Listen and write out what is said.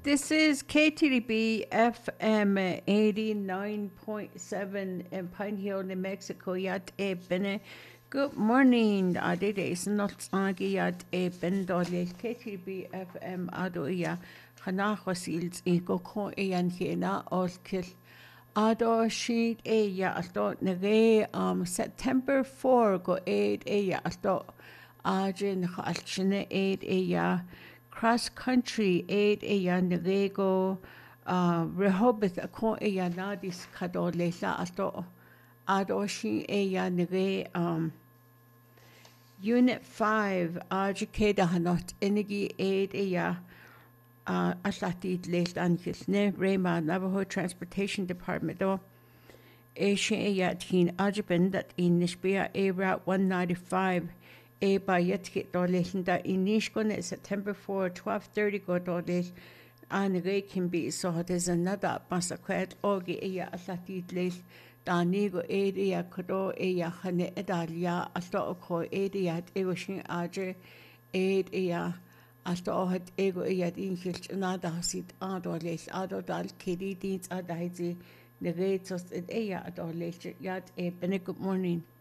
This is KTDB FM 89.7 in Pine Hill, New Mexico. Yat e bene. Good morning. Adede is not agi yat e ben dole KTDB FM adoya. Hanachosils e goko e yan hena olkil. Ado sheet e ya alto nege September 4 go 8 e ya alto ajin alchine 8 e ya. Cross country aid eya nagego Rehoboth ako eya nadis kado lela ato adoshi eya nage Unit 5 ajikeda hanot enigi aid eya atlatid lelt angis ne Rema Navajo Transportation Department do Asia eya tin ajiben that in Nishbia A Route 195 A by Yetkit Dorlation that in September 4, 12:30 go Dorlish and Ray can be so there's another Masaquet Ogi Ea Atlatid Lish Danigo Ea Kodo Ea Hane Edalia Astoko Ediat Ewashin Aje Ed Ea Astohat Ego Eat Inchich another Hasit Adorlish Adodal Kedi Deeds Adazi the rates of Ea Adorlish Yat a Bene good morning.